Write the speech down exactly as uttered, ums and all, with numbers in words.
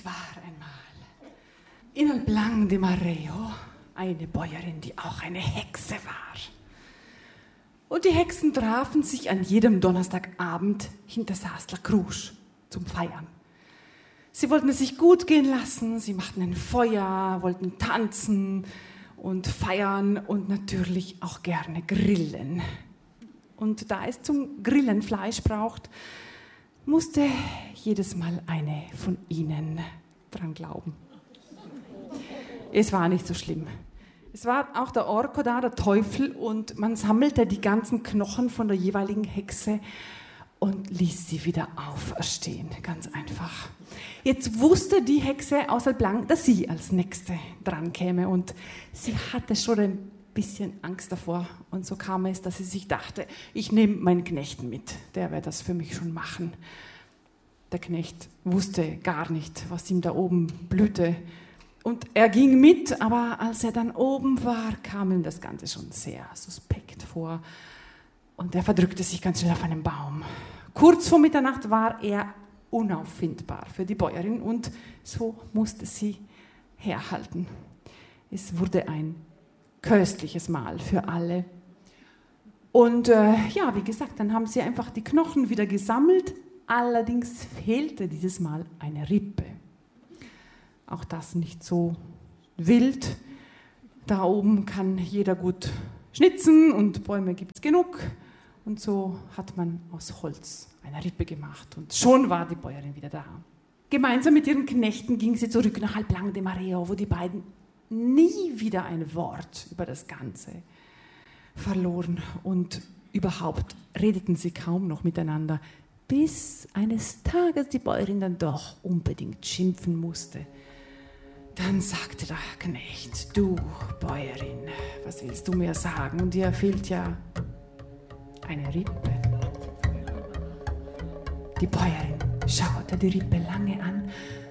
Es war einmal in Alblang de Mareo eine Bäuerin, die auch eine Hexe war. Und die Hexen trafen sich an jedem Donnerstagabend hinter Sasla Krusch zum Feiern. Sie wollten es sich gut gehen lassen, sie machten ein Feuer, wollten tanzen und feiern und natürlich auch gerne grillen. Und da es zum Grillen Fleisch braucht, musste jedes Mal eine von ihnen dran glauben. Es war nicht so schlimm. Es war auch der Orko da, der Teufel, und man sammelte die ganzen Knochen von der jeweiligen Hexe und ließ sie wieder auferstehen, ganz einfach. Jetzt wusste die Hexe aus Alblang, dass sie als Nächste dran käme, und sie hatte schon ein bisschen Angst davor, und so kam es, dass sie sich dachte, ich nehme meinen Knecht mit, der wird das für mich schon machen. Der Knecht wusste gar nicht, was ihm da oben blühte, und er ging mit, aber als er dann oben war, kam ihm das Ganze schon sehr suspekt vor, und er verdrückte sich ganz schnell auf einen Baum. Kurz vor Mitternacht war er unauffindbar für die Bäuerin, und so musste sie herhalten. Es wurde ein köstliches Mahl für alle. Und äh, ja, wie gesagt, dann haben sie einfach die Knochen wieder gesammelt, allerdings fehlte dieses Mal eine Rippe. Auch das nicht so wild. Da oben kann jeder gut schnitzen und Bäume gibt es genug. Und so hat man aus Holz eine Rippe gemacht und schon war die Bäuerin wieder da. Gemeinsam mit ihren Knechten ging sie zurück nach Alblang de Mareo, wo die beiden nie wieder ein Wort über das Ganze verloren und überhaupt redeten sie kaum noch miteinander, bis eines Tages die Bäuerin dann doch unbedingt schimpfen musste. Dann sagte der Knecht, du Bäuerin, was willst du mir sagen? Dir fehlt ja eine Rippe. Die Bäuerin schaute die Rippe lange an